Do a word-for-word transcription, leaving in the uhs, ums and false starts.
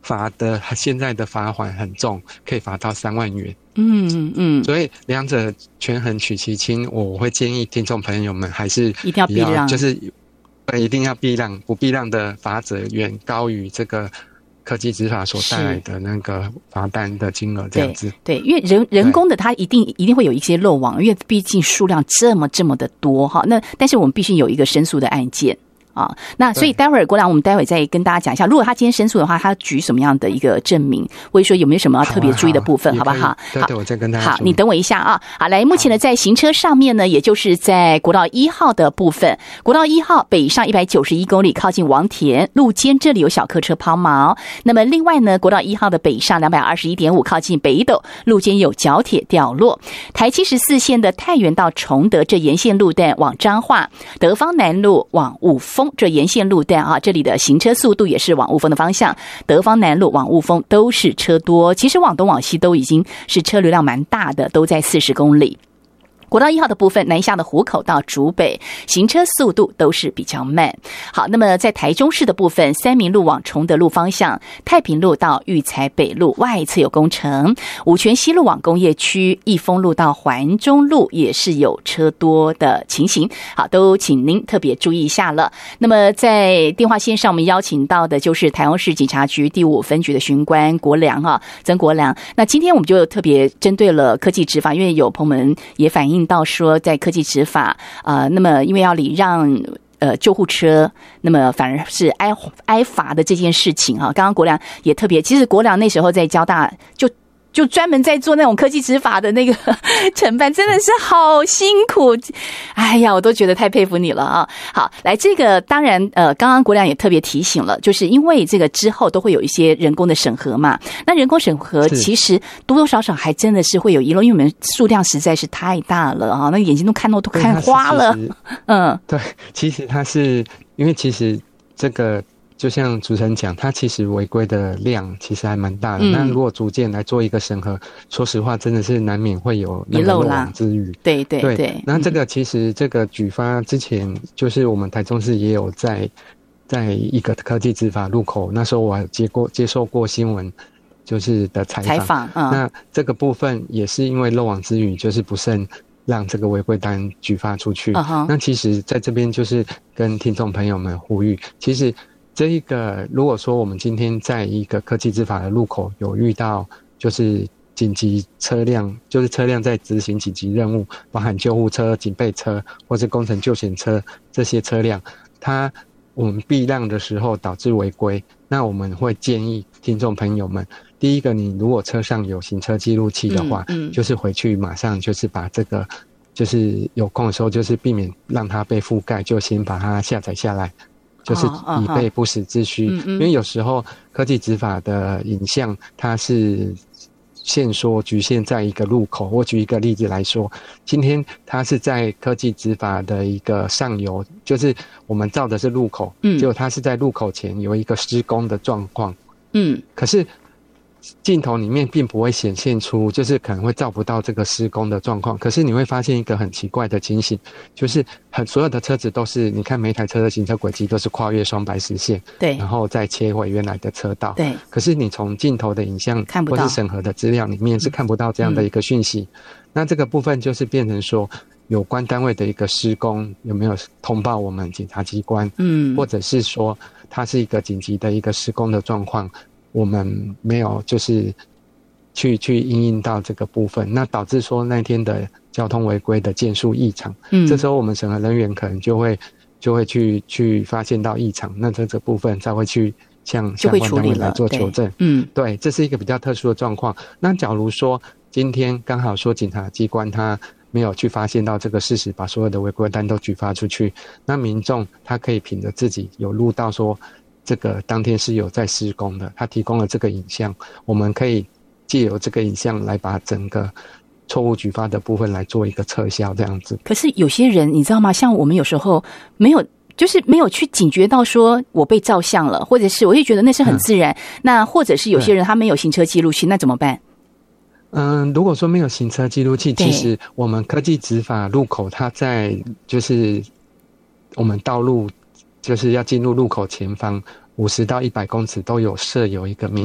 罚的现在的罚款很重，可以罚到三万元。 嗯嗯， 所以两者权衡取其轻，我会建议听众朋友们还是一定要避让， 就是一定要避让，不避让的罚则远高于这个科技执法所带来的那个罚单的金额，这样子。 对，对，因为人人工的它一定一定会有一些漏网，因为毕竟数量这么这么的多哈。那但是我们必须有一个申诉的案件。啊，那所以待会儿国良，我们待会儿再跟大家讲一下，如果他今天申诉的话，他举什么样的一个证明，或者说有没有什么要特别注意的部分，好, 好不好？ 对对，我再跟大家。 好，你等我一下啊。好，来，目前呢，在行车上面呢，也就是在国道一号的部分，国道一号北上一百九十一公里，靠近王田路肩，这里有小客车抛锚。那么另外呢，国道一号的北上两百二十一点五，靠近北斗路肩有角铁掉落。台七十四线的太原到崇德这沿线路段往彰化，德芳南路往五峰这沿线路段啊，这里的行车速度也是往雾峰的方向，德芳南路往雾峰都是车多，其实往东往西都已经是车流量蛮大的，都在四十公里。国道一号的部分，南下的湖口到竹北，行车速度都是比较慢。好，那么在台中市的部分，三民路往崇德路方向，太平路到育才北路外侧有工程，五权西路往工业区，益丰路到环中路也是有车多的情形。好，都请您特别注意一下了。那么在电话线上，我们邀请到的就是台中市警察局第五分局的巡官国良啊，曾国良。那今天我们就特别针对了科技执法，因为有朋友们也反映到说在科技执法呃，那么因为要礼让呃救护车，那么反而是挨挨罚的这件事情啊。刚刚国良也特别，其实国良那时候在交大就就专门在做那种科技执法的那个承办，真的是好辛苦。哎呀，我都觉得太佩服你了啊！好，来这个当然呃，刚刚国良也特别提醒了，就是因为这个之后都会有一些人工的审核嘛。那人工审核其实多多少少还真的是会有遗漏，因为我们数量实在是太大了啊，那眼睛都看到都看花了。嗯， 对，其实它是因为其实这个。就像主持人讲，它其实违规的量其实还蛮大的。那、嗯、如果逐渐来做一个审核，说实话，真的是难免会有那个漏网之鱼。 对对 对, 对。那这个其实这个举发之前，就是我们台中市也有在在一个科技执法路口，那时候我还接过接受过新闻，就是的采访。采访，嗯。那这个部分也是因为漏网之鱼，就是不慎让这个违规单举发出去。Uh-huh. 那其实在这边就是跟听众朋友们呼吁，其实。这一个，如果说我们今天在一个科技执法的路口有遇到，就是紧急车辆，就是车辆在执行紧急任务，包含救护车、警备车或是工程救险车这些车辆，它我们避让的时候导致违规，那我们会建议听众朋友们，第一个，你如果车上有行车记录器的话，嗯嗯、就是回去马上就是把这个，就是有空的时候就是避免让它被覆盖，就先把它下载下来。就是以备不时之需，哦哦、因为有时候科技执法的影像它是限缩局限在一个路口。我举一个例子来说，今天它是在科技执法的一个上游，就是我们照的是路口，嗯，结果它是在路口前有一个施工的状况，嗯，可是镜头里面并不会显现出，就是可能会照不到这个施工的状况。可是你会发现一个很奇怪的情形，就是很所有的车子都是，你看每一台车的行车轨迹都是跨越双白实线，对，然后再切回原来的车道，对。可是你从镜头的影像或是审核的资料里面是看不到这样的一个讯息。嗯、那这个部分就是变成说，有关单位的一个施工有没有通报我们警察机关，嗯，或者是说它是一个紧急的一个施工的状况。我们没有就是去去因应到这个部分，那导致说那天的交通违规的件数异常，嗯，这时候我们审核人员可能就会就会去去发现到异常，那这这部分才会去向相关单位来做求证，嗯，对，这是一个比较特殊的状况。那假如说今天刚好说警察机关他没有去发现到这个事实，把所有的违规单都举发出去，那民众他可以凭着自己有录到说这个当天是有在施工的，他提供了这个影像，我们可以借由这个影像来把整个错误举发的部分来做一个撤销，这样子。 可是有些人你知道吗？像我们有时候没有，就是没有去警觉到说我被照相了，或者是我会觉得那是很自然。嗯、那或者是有些人他没有行车记录器，那怎么办？ 嗯，如果说没有行车记录器，其实我们科技执法路口，它在就是我们道路。就是要进入路口前方五十到一百公尺都有设有一个明